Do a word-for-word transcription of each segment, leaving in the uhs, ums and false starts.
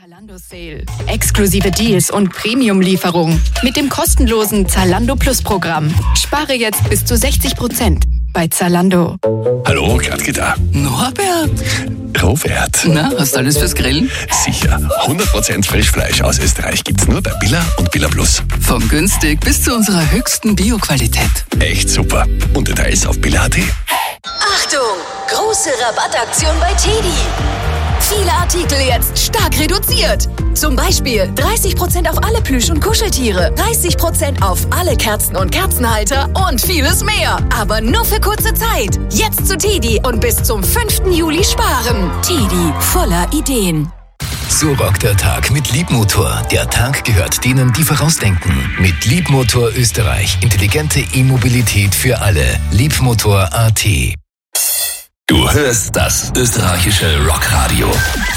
Zalando Sale. Exklusive Deals und Premium-Lieferung mit dem kostenlosen Zalando Plus Programm. Spare jetzt bis zu sechzig Prozent bei Zalando. Hallo, Gradke da. Norbert. Robert. Na, hast du alles fürs Grillen? Sicher. hundert Prozent Frischfleisch aus Österreich gibt's nur bei Billa und Billa Plus. Von günstig bis zu unserer höchsten Bio-Qualität. Echt super. Und Details auf billa punkt at. Achtung! Große Rabattaktion bei Teddy. Viele Artikel jetzt stark reduziert. Zum Beispiel dreißig Prozent auf alle Plüsch- und Kuscheltiere, dreißig Prozent auf alle Kerzen und Kerzenhalter und vieles mehr. Aber nur für kurze Zeit. Jetzt zu Teddy und bis zum fünften Juli sparen. Teddy, voller Ideen. So rockt der Tag mit Liebmotor. Der Tag gehört denen, die vorausdenken. Mit Liebmotor Österreich. Intelligente E-Mobilität für alle. Liebmotor punkt at. Du hörst das österreichische Rockradio.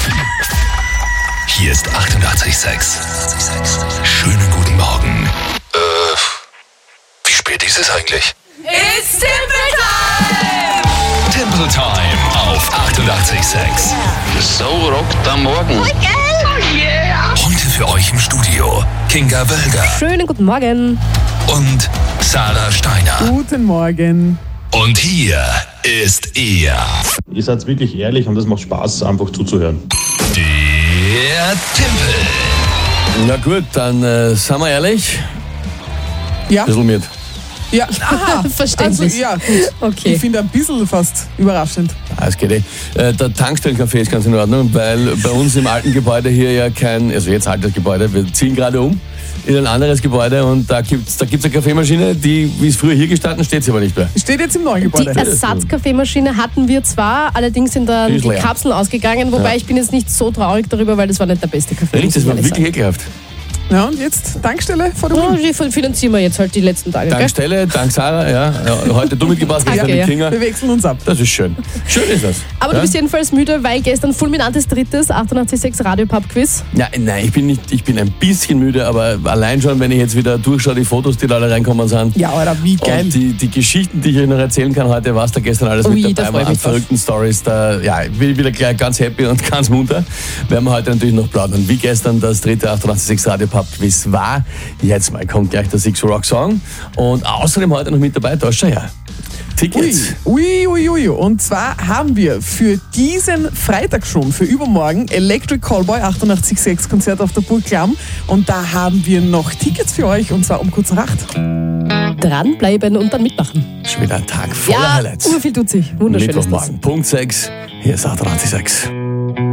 Hier ist achtundachtzig Komma sechs. Schönen guten Morgen. Äh, wie spät ist es eigentlich? It's Timber Time! Temple Time auf achtundachtzig Komma sechs. So rockt am Morgen. Heute für euch im Studio Kinga Wölger Schönen guten Morgen. und Sarah Steiner. Guten Morgen. Und hier ist er, Ihr seid wirklich ehrlich und es macht Spaß, einfach zuzuhören. der Timpel. Na gut, dann äh, sind wir ehrlich. Ja, Ein bisschen mit. ja. Aha, Verständlich. Also, ja, gut. Okay. Ich finde ein bisschen fast überraschend. Ah, das geht eh. Äh, der Tankstellencafé ist ganz in Ordnung, weil bei uns im alten Gebäude hier ja kein, also jetzt altes Gebäude, wir ziehen gerade um in ein anderes Gebäude und da gibt's da gibt's eine Kaffeemaschine, die, wie es früher hier gestanden, steht sie aber nicht mehr. Steht jetzt im neuen Die Gebäude. Ersatzkaffeemaschine hatten wir zwar, allerdings sind dann Die ist die leer. Kapseln ausgegangen, wobei Ja. ich bin jetzt nicht so traurig darüber, weil das war nicht der beste Kaffee. muss Richtig, das ich war ehrlich wirklich ekelhaft. Ja, und jetzt Tankstelle vor der sagen. Uni. Ja, die finanzieren wir jetzt halt die letzten Tage. Gell? Dank Stelle, dank Sarah, ja. ja heute du mitgebracht, gestern Danke, mit ja. Kinga. Wir wechseln uns ab. Das ist schön. Schön ist das. Aber ja? du bist jedenfalls müde, weil gestern fulminantes drittes achtundachtzig Komma sechs Radio-Pub-Quiz. Ja, nein, ich bin nicht, ich bin ein bisschen müde, aber allein schon, wenn ich jetzt wieder durchschaue, die Fotos, die da alle reinkommen sind. Ja, Alter, wie geil. Und die, die Geschichten, die ich euch noch erzählen kann heute, was da gestern alles Ui, mit da dabei freu war, ich an mich drauf. verrückten Stories, da, ja, ich bin wieder gleich ganz happy und ganz munter. Werden wir heute natürlich noch plaudern, wie gestern das dritte achtundachtzig Komma sechs Radio Pub Quiz war. Jetzt mal kommt gleich der Six Rock Song und außerdem heute noch mit dabei, da schau her. Ui, Tickets. ui, ui, ui. Und zwar haben wir für diesen Freitag schon, für übermorgen, Electric Callboy achtundachtzig Komma sechs Konzert auf der Burg Klamm. Und da haben wir noch Tickets für euch und zwar um kurz nach acht. Dranbleiben und dann mitmachen. Schon wieder ein Tag voller Ja, Highlights. urviel tut sich. Wunderschön ist das. Mittwochmorgen, Punkt sechs. Hier ist achtundachtzig Komma sechs.